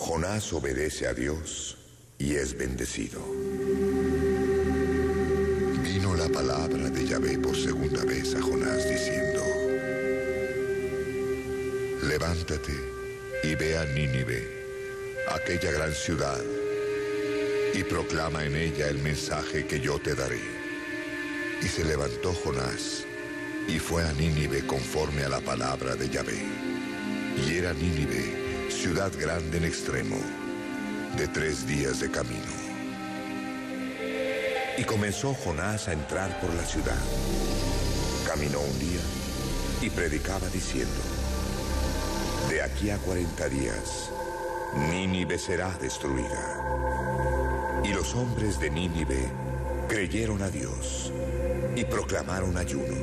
Jonás obedece a Dios y es bendecido. Vino la palabra de Yahvé por segunda vez a Jonás diciendo: levántate y ve a Nínive, aquella gran ciudad, y proclama en ella el mensaje que yo te daré. Y se levantó Jonás y fue a Nínive conforme a la palabra de Yahvé. Y era Nínive ciudad grande en extremo, de 3 días de camino. Y comenzó Jonás a entrar por la ciudad. Caminó un día y predicaba diciendo: de aquí a 40 días, Nínive será destruida. Y los hombres de Nínive creyeron a Dios y proclamaron ayuno.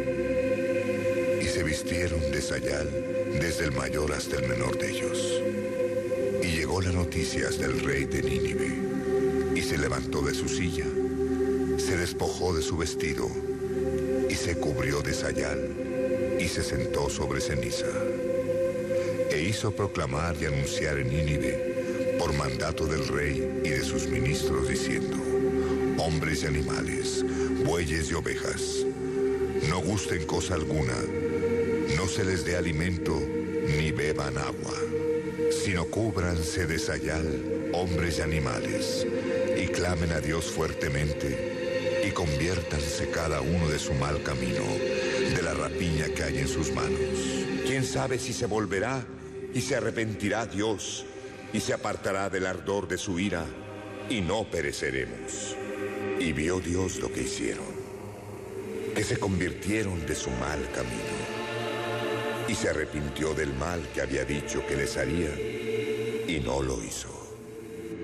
Y se vistieron de sayal desde el mayor hasta el menor de ellos. Y llegó la noticia hasta el rey de Nínive, y se levantó de su silla, se despojó de su vestido, y se cubrió de sayal, y se sentó sobre ceniza. E hizo proclamar y anunciar en Nínive, por mandato del rey y de sus ministros, diciendo: hombres y animales, bueyes y ovejas, no gusten cosa alguna, no se les dé alimento, ni beban agua, sino cúbranse de sayal, hombres y animales, y clamen a Dios fuertemente, y conviértanse cada uno de su mal camino, de la rapiña que hay en sus manos. ¿Quién sabe si se volverá y se arrepentirá Dios, y se apartará del ardor de su ira, y no pereceremos? Y vio Dios lo que hicieron, que se convirtieron de su mal camino, y se arrepintió del mal que había dicho que les haría, y no lo hizo.